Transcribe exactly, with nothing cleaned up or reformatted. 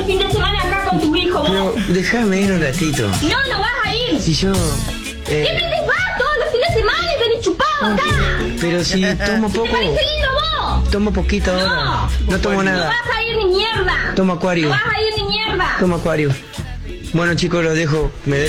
el fin de semana acá con tu hijo, vos. Pero déjame ir un ratito. No, no vas a ir. Si yo... Eh, Siempre te vas todos los fines de semana y venís chupado acá. pero si tomo ¿Te poco... parece lindo vos? Tomo poquito ahora. No. No tomo No nada. vas a ir ni mierda. Tomo Acuario. No vas a ir ni mierda. Tomo Acuario. Bueno, chicos, los dejo. Me